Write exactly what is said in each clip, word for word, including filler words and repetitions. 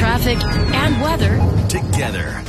traffic, and weather together.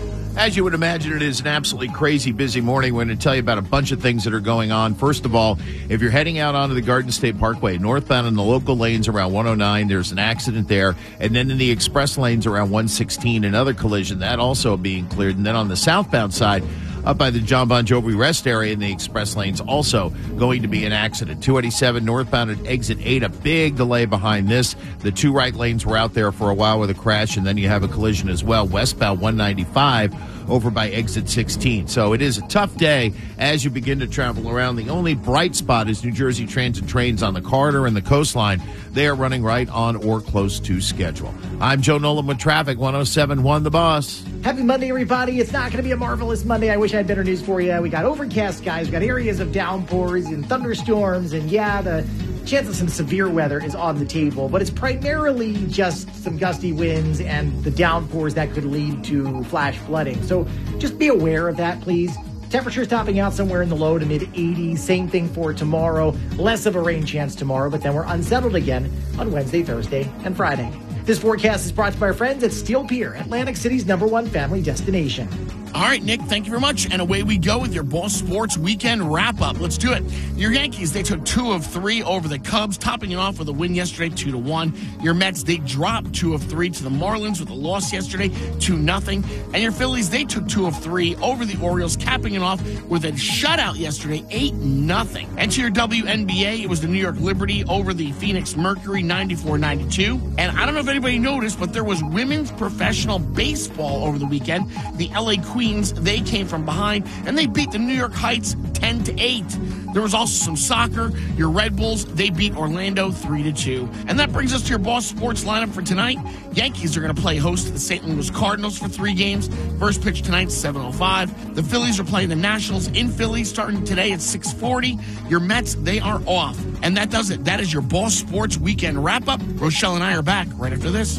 As you would imagine, it is an absolutely crazy busy morning. We're going to tell you about a bunch of things that are going on. First of all, if you're heading out onto the Garden State Parkway, northbound in the local lanes around one oh nine, there's an accident there. And then in the express lanes around one sixteen, another collision, that also being cleared. And then on the southbound side, up by the John Bon Jovi rest area in the express lanes, also going to be an accident. two eighty-seven northbound at exit eight, a big delay behind this. The two right lanes were out there for a while with a crash, and then you have a collision as well. Westbound one ninety-five over by exit sixteen. So it is a tough day as you begin to travel around. The only bright spot is New Jersey Transit trains on the corridor and the coastline. They are running right on or close to schedule. I'm Joe Nolan with traffic, one oh seven point one The Boss. Happy Monday, everybody. It's not going to be a marvelous Monday. I wish I had better news for you. We got overcast skies. We got areas of downpours and thunderstorms. And yeah, the chance of some severe weather is on the table. But it's primarily just some gusty winds and the downpours that could lead to flash flooding. So just be aware of that, please. Temperatures topping out somewhere in the low to mid eighties. Same thing for tomorrow. Less of a rain chance tomorrow, but then we're unsettled again on Wednesday, Thursday, and Friday. This forecast is brought to you by our friends at Steel Pier, Atlantic City's number one family destination. All right, Nick, thank you very much. And away we go with your Ball Sports Weekend wrap-up. Let's do it. Your Yankees, they took two of three over the Cubs, topping it off with a win yesterday, two to one. Your Mets, they dropped two of three to the Marlins with a loss yesterday, two nothing. And your Phillies, they took two of three over the Orioles, capping it off with a shutout yesterday, eight nothing. And to your W N B A, it was the New York Liberty over the Phoenix Mercury, ninety-four ninety-two. And I don't know if anybody noticed, but there was women's professional baseball over the weekend. The L A Queens, they came from behind, and they beat the New York Heights ten to eight. There was also some soccer. Your Red Bulls, they beat Orlando three to two. And that brings us to your Boss Sports lineup for tonight. Yankees are going to play host to the Saint Louis Cardinals for three games. First pitch tonight, seven oh five. The Phillies are playing the Nationals in Philly starting today at six forty. Your Mets, they are off. And that does it. That is your Boss Sports Weekend wrap-up. Rochelle and I are back right after this.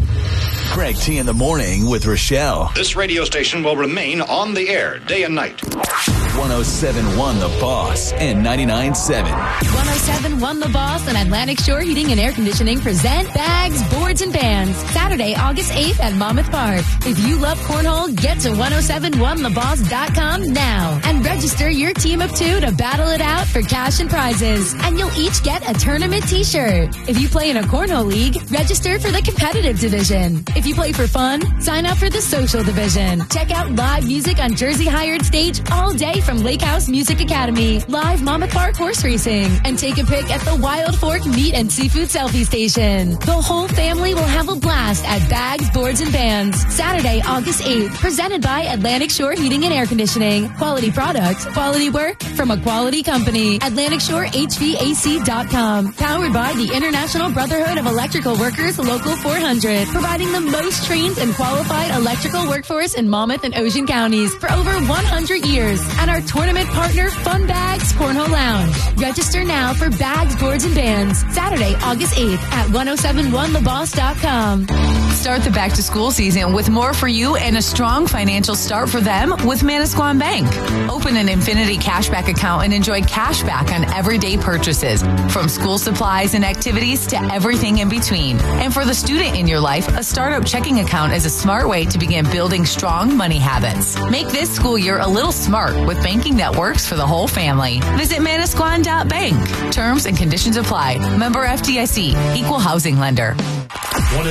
Greg T in the morning with Rochelle. This radio station will remain on the air day and night. one oh seven point one The Boss and ninety-nine point seven. one oh seven point one The Boss and Atlantic Shore Heating and Air Conditioning present Bags, Boards, and Bands. Saturday, August eighth at Monmouth Park. If you love cornhole, get to ten seventy-one the boss dot com now and register your team of two to battle it out for cash and prizes. And you'll each get a tournament t-shirt. If you play in a cornhole league, register for the competitive division. If you play for fun, sign up for the social division. Check out live music on Jersey Hired Stage all day from Lake House Music Academy, live Monmouth Park horse racing, and take a pic at the Wild Fork Meat and Seafood Selfie Station. The whole family will have a blast at Bags, Boards, and Bands. Saturday, August eighth, presented by Atlantic Shore Heating and Air Conditioning. Quality products, quality work from a quality company. Atlantic Shore H V A C dot com. Powered by the International Brotherhood of Electrical Workers Local four hundred, providing the most trained and qualified electrical workforce in Monmouth and Ocean counties for over one hundred years. And our tournament partner, Fun Bags Cornhole Lounge. Register now for Bags, Boards, and Bands. Saturday, August eighth at ten seventy-one the boss dot com. Start the back-to-school season with more for you and a strong financial start for them with Manasquan Bank. Open an Infinity Cashback account and enjoy cash back on everyday purchases, from school supplies and activities to everything in between. And for the student in your life, a startup checking account is a smart way to begin building strong money habits. Make this school year a little smart with banking that works for the whole family. Visit manasquan dot bank. Terms and conditions apply. Member F D I C. Equal housing lender.